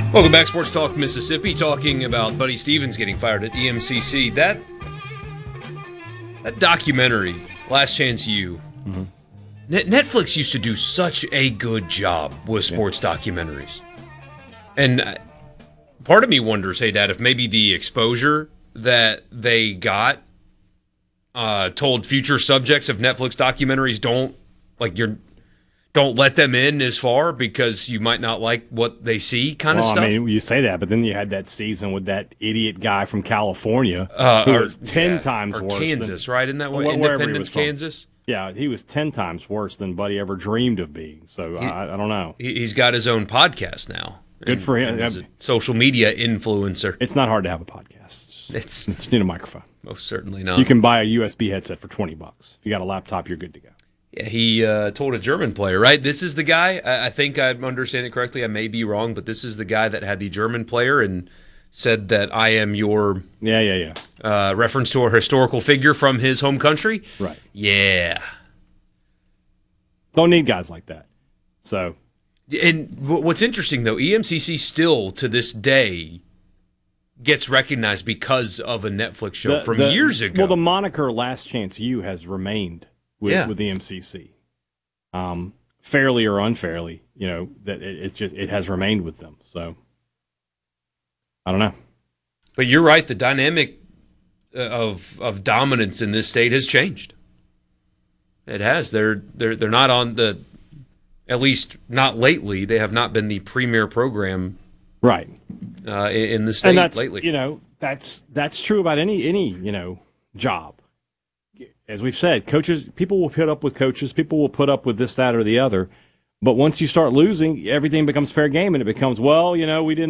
Welcome back, Sports Talk Mississippi, talking about Buddy Stevens getting fired at EMCC. That documentary, Last Chance U, Netflix used to do such a good job with sports documentaries. And part of me wonders, hey, Dad, if maybe the exposure that they got told future subjects of Netflix documentaries don't let them in as far because you might not like what they see kind of stuff. I mean, you say that, but then you had that season with that idiot guy from California who was 10 times worse. Kansas, right? Isn't that what Independence, Kansas? Yeah, he was 10 times worse than Buddy ever dreamed of being. So I don't know. He's got his own podcast now. Good for him. He's a social media influencer. It's not hard to have a podcast. You just need a microphone. Most certainly not. You can buy a USB headset for $20. If you got a laptop, you're good to go. Yeah, he told a German player, right? This is the guy, I think I understand it correctly, I may be wrong, but this is the guy that had the German player and said that I am your reference to a historical figure from his home country. Right. Yeah. Don't need guys like that. So. And what's interesting, though, EMCC still, to this day, gets recognized because of a Netflix show from years ago. Well, the moniker Last Chance U has remained with the MCC, fairly or unfairly, that it has remained with them. So I don't know. But you're right. The dynamic of dominance in this state has changed. It has. They're not on the, at least not lately. They have not been the premier program, right, in the state lately. That's true about any job. As we've said, coaches, people will put up with coaches, people will put up with this, that, or the other. But once you start losing, everything becomes fair game, and it becomes, we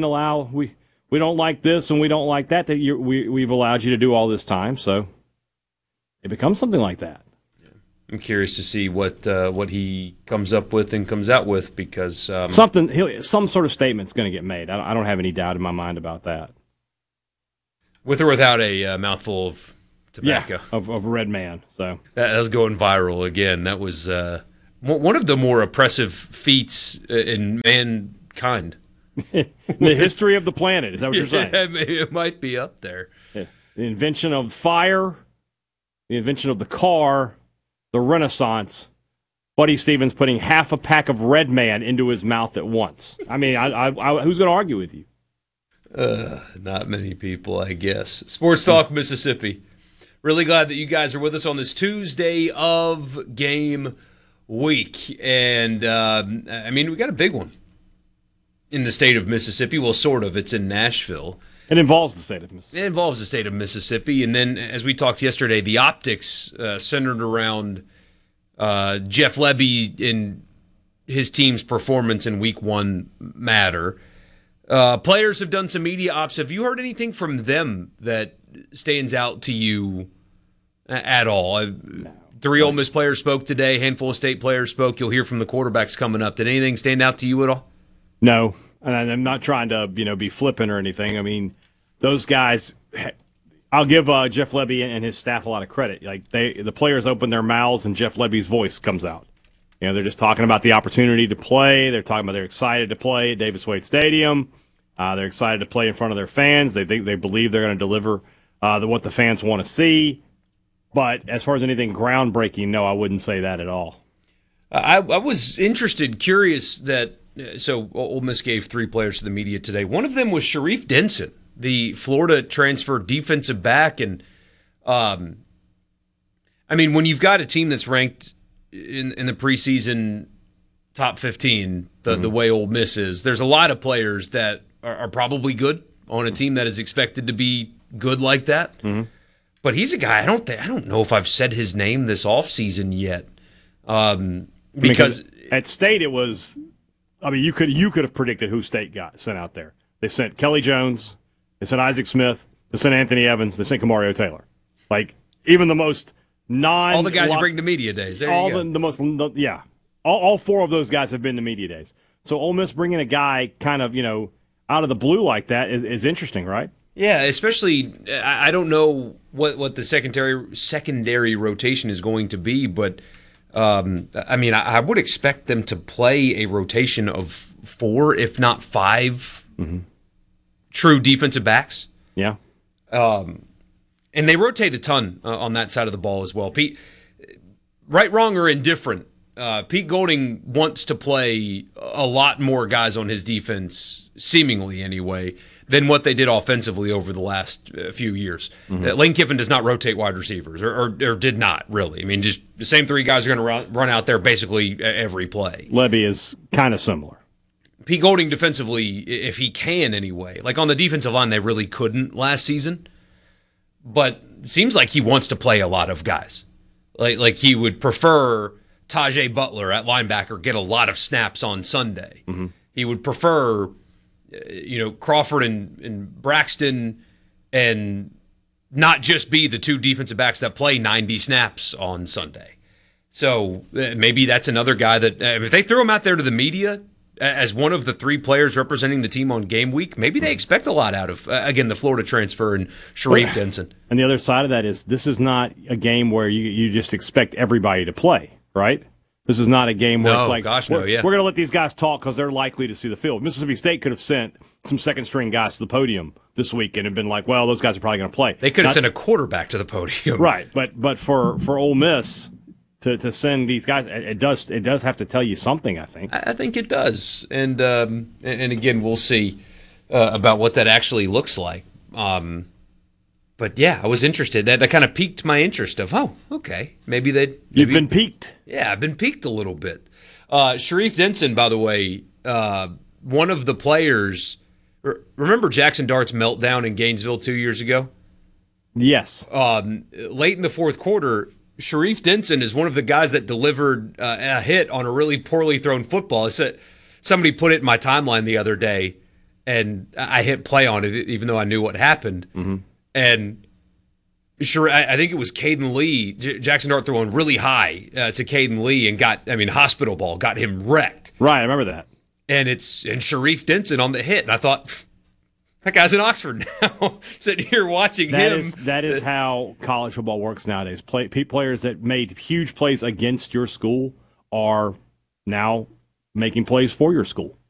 don't like this and we don't like that we've allowed you to do all this time. So it becomes something like that. I'm curious to see what he comes up with and comes out with because some sort of statement's going to get made. I don't have any doubt in my mind about that. With or without a mouthful of tobacco. Yeah, of Red Man. So that was going viral again. That was one of the more oppressive feats in mankind. The history of the planet. Is that what you're saying? It might be up there. Yeah. The invention of fire, the invention of the car, the Renaissance. Buddy Stevens putting half a pack of Red Man into his mouth at once. I mean, who's going to argue with you? Not many people, I guess. Sports Talk Mississippi. Really glad that you guys are with us on this Tuesday of game week. And, we got a big one in the state of Mississippi. Well, sort of. It's in Nashville. It involves the state of Mississippi. It involves the state of Mississippi. And then, as we talked yesterday, the optics centered around Jeff Lebby and his team's performance in Week 1 matter. Players have done some media ops. Have you heard anything from them that stands out to you at all? No. 3 Ole Miss players spoke today. A handful of state players spoke. You'll hear from the quarterbacks coming up. Did anything stand out to you at all? No, and I'm not trying to be flippant or anything. I mean, those guys. I'll give Jeff Lebby and his staff a lot of credit. Like the players open their mouths and Jeff Lebby's voice comes out. They're just talking about the opportunity to play. They're talking about they're excited to play at Davis Wade Stadium. They're excited to play in front of their fans. They believe they're going to deliver what the fans want to see. But as far as anything groundbreaking, no, I wouldn't say that at all. I was curious that so Ole Miss gave 3 players to the media today. One of them was Sharif Denson, the Florida transfer defensive back. And, when you've got a team that's ranked in the preseason top 15, the way Ole Miss is, there's a lot of players that are probably good on a team that is expected to be good like that. Mm-hmm. But he's a guy, I don't know if I've said his name this offseason yet. Because at State it was, you could have predicted who State got sent out there. They sent Kelly Jones, they sent Isaac Smith, they sent Anthony Evans, they sent Kamario Taylor. Like, even the most all the guys you bring to media days. There you go. All 4 of those guys have been to media days. So Ole Miss bringing a guy kind of, out of the blue like that is interesting, right? Yeah, especially I don't know what the secondary rotation is going to be, but I would expect them to play a rotation of 4, if not 5 true defensive backs. Yeah. And they rotate a ton on that side of the ball as well. Pete, right, wrong, or indifferent, Pete Golding wants to play a lot more guys on his defense, seemingly anyway, than what they did offensively over the last few years. Lane Kiffin does not rotate wide receivers, or did not, really. I mean, just the same three guys are going to run out there basically every play. Lebby is kind of similar. Pete Golding defensively, if he can anyway, like on the defensive line, they really couldn't last season. But it seems like he wants to play a lot of guys. Like he would prefer Tajay Butler at linebacker get a lot of snaps on Sunday. He would prefer, Crawford and Braxton, and not just be the two defensive backs that play 90 snaps on Sunday. So maybe that's another guy that if they throw him out there to the media as one of the three players representing the team on game week, maybe they expect a lot out of, again, the Florida transfer and Sharif Denson. And the other side of that is this is not a game where you just expect everybody to play, right? This is not a game where it's like, we're going to let these guys talk because they're likely to see the field. Mississippi State could have sent some second-string guys to the podium this week and have been like, well, those guys are probably going to play. They could have sent a quarterback to the podium. Right, but for Ole Miss to send these guys, it does have to tell you something, I think. I think it does. And again, we'll see about what that actually looks like. But yeah, I was interested. That kind of piqued my interest of, okay, maybe You've been piqued. Yeah, I've been piqued a little bit. Sharif Denson, by the way, one of the players. Remember Jackson Dart's meltdown in Gainesville 2 years ago? Yes. Late in the fourth quarter, Sharif Denson is one of the guys that delivered a hit on a really poorly thrown football. I said, somebody put it in my timeline the other day, and I hit play on it, even though I knew what happened. And sure, I think it was Caden Lee, Jackson Dart throwing really high to Caden Lee and hospital ball, got him wrecked. Right, I remember that. And Sharif Denson on the hit. And I thought, that guy's in Oxford now. Sitting here watching him. That is how college football works nowadays. Players that made huge plays against your school are now making plays for your school.